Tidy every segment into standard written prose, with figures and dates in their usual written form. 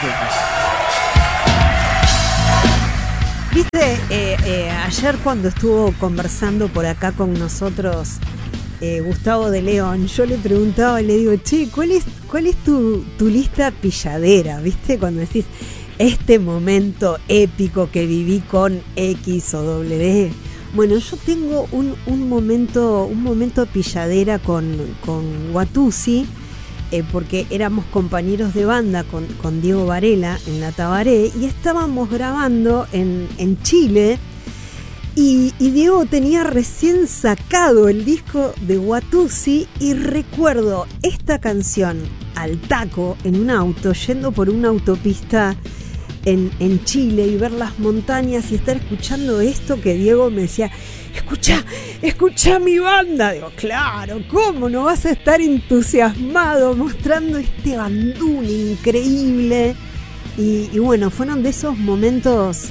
Viste, ayer cuando estuvo conversando por acá con nosotros Gustavo de León, yo le preguntaba y le digo, che, ¿cuál es tu lista pilladera? ¿Viste? Cuando decís este momento épico que viví con X o W. Bueno, yo tengo un momento pilladera con Watusi, porque éramos compañeros de banda con Diego Varela en la Tabaré y estábamos grabando en Chile. Y Diego tenía recién sacado el disco de Watusi y recuerdo esta canción al taco en un auto, yendo por una autopista en Chile y ver las montañas y estar escuchando esto que Diego me decía, escucha mi banda. Digo, claro, ¿cómo no vas a estar entusiasmado mostrando este bandún increíble? Y bueno, fueron de esos momentos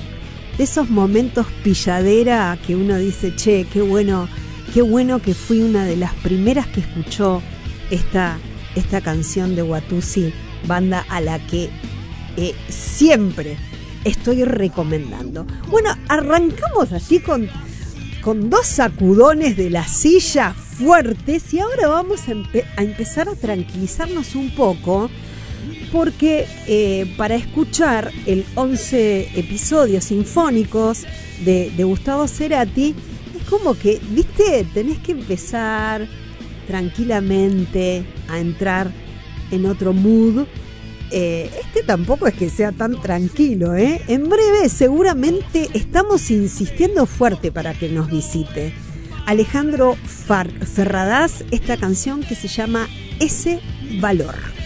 pilladera que uno dice, che, qué bueno que fui una de las primeras que escuchó esta canción de Watusi, banda a la que siempre estoy recomendando. Bueno, arrancamos así con dos sacudones de la silla fuertes y ahora vamos a empezar a tranquilizarnos un poco, porque para escuchar el 11 episodios sinfónicos de Gustavo Cerati es como que, viste, tenés que empezar tranquilamente a entrar en otro mood. Este tampoco es que sea tan tranquilo, ¿eh? En breve seguramente estamos insistiendo fuerte para que nos visite Alejandro Ferradas, esta canción que se llama Ese Valor.